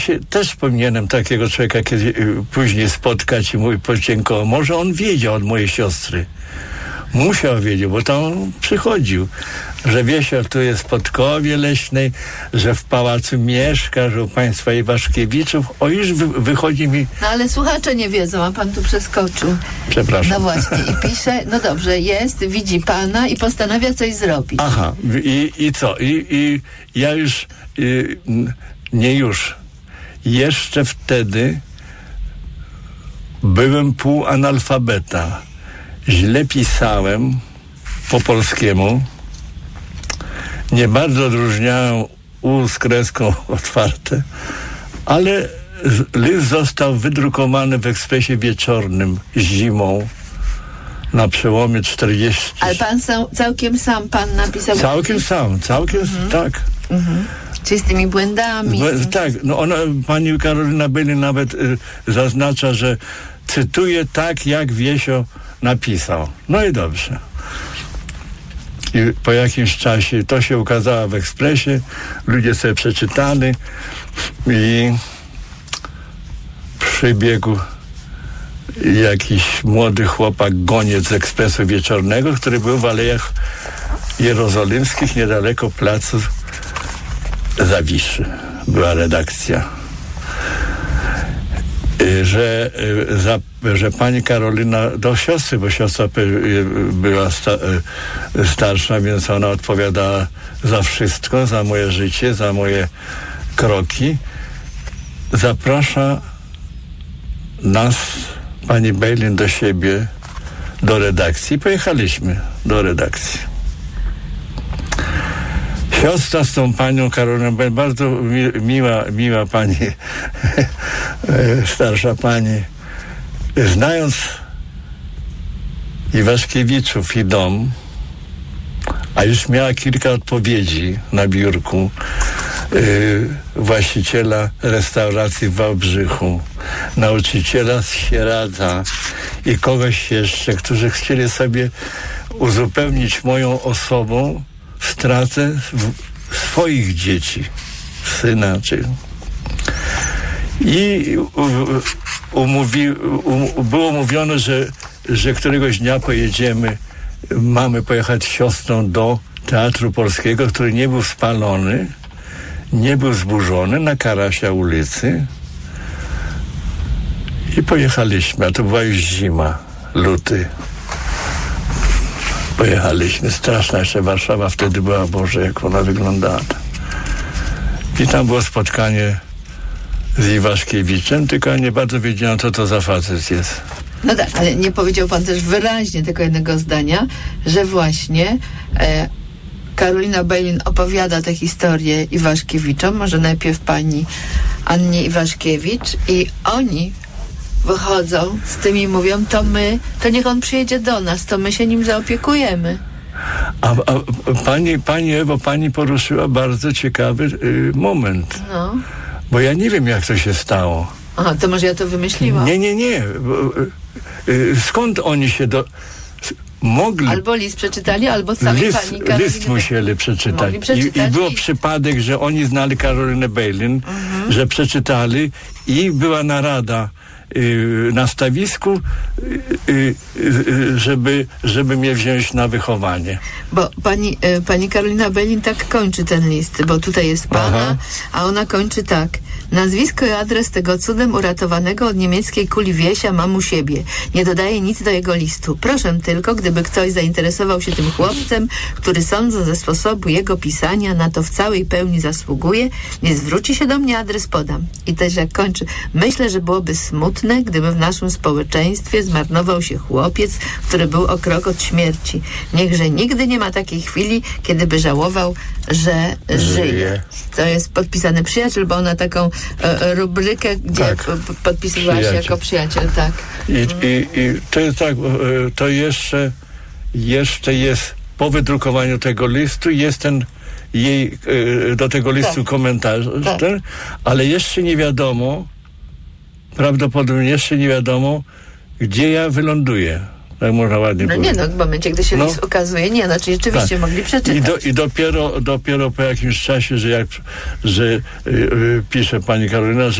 Też powinienem takiego człowieka kiedy później spotkać i mu podziękować. Może on wiedział od mojej siostry. Musiał wiedzieć, bo tam przychodził, że Wiesio tu jest w Podkowie Leśnej, że w pałacu mieszka, że u państwa Iwaszkiewiczów. O, już wychodzi mi... No ale słuchacze nie wiedzą, a pan tu przeskoczył. Przepraszam. No właśnie, i pisze, no dobrze, widzi pana i postanawia coś zrobić. Aha, i co? I ja już... Jeszcze wtedy byłem półanalfabeta. Źle pisałem po polskiemu. Nie bardzo odróżniałem U z kreską otwarte, ale list został wydrukowany w Ekspresie Wieczornym zimą na przełomie 40. Ale pan całkiem sam pan napisał? Całkiem sam, tak. Czy z tymi błędami? Tak, no pani Karolina Bejlin nawet zaznacza, że cytuje tak, jak Wiesio napisał. No i dobrze. I po jakimś czasie to się ukazało w Ekspresie, ludzie sobie przeczytali i przybiegł jakiś młody chłopak, goniec z Ekspresu Wieczornego, który był w Alejach Jerozolimskich, niedaleko placu Zawiszy. Była redakcja. Że pani Karolina do siostry, bo siostra była starsza, więc ona odpowiadała za wszystko, za moje życie, za moje kroki. Zaprasza nas, pani Bejlin, do siebie, do redakcji. Pojechaliśmy do redakcji. Siostra z tą panią Karoliną Bejlin, bardzo miła pani, starsza pani. Znając Iwaszkiewiczów i dom, a już miała kilka odpowiedzi na biurku właściciela restauracji w Wałbrzychu, nauczyciela z Sieradza i kogoś jeszcze, którzy chcieli sobie uzupełnić moją osobą stratę swoich dzieci, syna i było mówione, że któregoś dnia mamy pojechać z siostrą do Teatru Polskiego, który nie był spalony, nie był zburzony, na Karasia ulicy. I pojechaliśmy, a to była już zima, luty. Pojechaliśmy, straszna jeszcze Warszawa wtedy była, Boże, jak ona wyglądała. I tam było spotkanie z Iwaszkiewiczem, tylko ja nie bardzo wiedziałem, co to za facet jest. No tak, ale nie powiedział pan też wyraźnie tylko jednego zdania, że właśnie Karolina Bejlin opowiada tę historię Iwaszkiewiczom, może najpierw pani Annie Iwaszkiewicz, i oni wychodzą z tym i mówią, to niech on przyjedzie do nas, to my się nim zaopiekujemy. A pani Ewo, pani poruszyła bardzo ciekawy moment. No. Bo ja nie wiem, jak to się stało. Aha, to może ja to wymyśliłam? Nie. Skąd oni się mogli... Albo list przeczytali, albo sami pani Karoliny. List musieli przeczytać. I było przypadek, że oni znali Karolinę Bejlin, że przeczytali i była narada na stawisku, żeby mnie wziąć na wychowanie. Bo pani Karolina Bejlin tak kończy ten list, bo tutaj jest pana, a ona kończy tak. Nazwisko i adres tego cudem uratowanego od niemieckiej kuli Wiesia mam u siebie. Nie dodaję nic do jego listu. Proszę tylko, gdyby ktoś zainteresował się tym chłopcem, który sądzę ze sposobu jego pisania na to w całej pełni zasługuje, nie zwróci się do mnie, adres podam. I też jak kończy. Myślę, że byłoby smutne, gdyby w naszym społeczeństwie zmarnował się chłopiec, który był o krok od śmierci. Niechże nigdy nie ma takiej chwili, kiedy by żałował, że żyje. To jest podpisany przyjaciel, bo ona taką rubrykę, gdzie podpisywała się jako przyjaciel, tak. I to jest tak, to jeszcze jest po wydrukowaniu tego listu, jest ten jej do tego listu komentarz, ale jeszcze nie wiadomo, prawdopodobnie jeszcze nie wiadomo, gdzie ja wyląduję. Tak można ładnie No powiedzieć. nie, no w momencie, gdy się list ukazuje, nie, znaczy rzeczywiście mogli przeczytać. I dopiero po jakimś czasie, że pisze pani Karolina, że